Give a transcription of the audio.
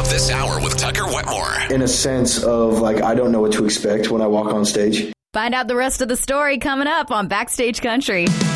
of this hour with Tucker Wetmore. In a sense of, like, I don't know what to expect when I walk on stage. Find out the rest of the story coming up on Backstage Country.